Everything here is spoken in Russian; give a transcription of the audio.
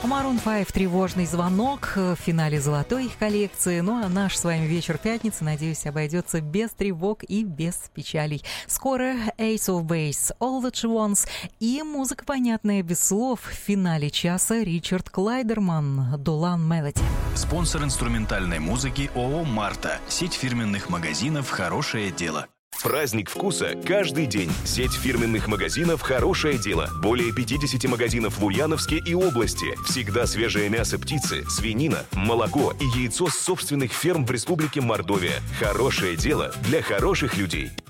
Maroon 5 «Тревожный звонок» в финале золотой их коллекции. Ну а наш с вами вечер пятницы, надеюсь, обойдется без тревог и без печалей. Скоро Ace of Base, All That She Wants и музыка, понятная без слов. В финале часа Ричард Клайдерман, Долан Мелоди. Спонсор инструментальной музыки ООО «Марта». Сеть фирменных магазинов «Хорошее дело». Праздник вкуса каждый день. Сеть фирменных магазинов «Хорошее дело». Более 50 магазинов в Ульяновске и области. Всегда свежее мясо птицы, свинина, молоко и яйцо с собственных ферм в Республике Мордовия. «Хорошее дело» для хороших людей.